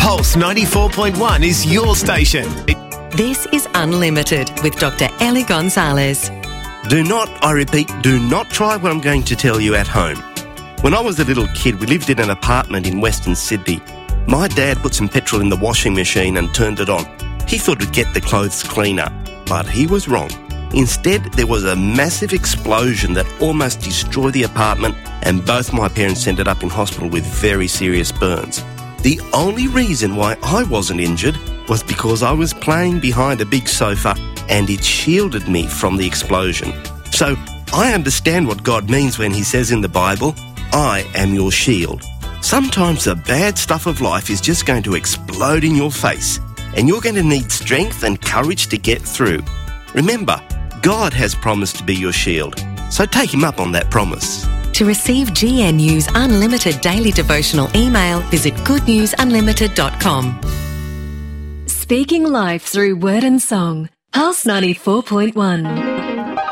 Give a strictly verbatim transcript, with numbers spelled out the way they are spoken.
Pulse ninety-four point one is your station. This is Unlimited with Doctor Ellie Gonzalez. Do not, I repeat, do not try what I'm going to tell you at home. When I was a little kid, we lived in an apartment in Western Sydney. My dad put some petrol in the washing machine and turned it on. He thought it'd get the clothes cleaner, but he was wrong. Instead, there was a massive explosion that almost destroyed the apartment, and both my parents ended up in hospital with very serious burns. The only reason why I wasn't injured was because I was playing behind a big sofa and it shielded me from the explosion. So I understand what God means when he says in the Bible, I am your shield. Sometimes the bad stuff of life is just going to explode in your face, and you're going to need strength and courage to get through. Remember, God has promised to be your shield, so take him up on that promise. To receive G N U's unlimited daily devotional email, visit good news unlimited dot com. Speaking life through word and song. Pulse ninety-four point one.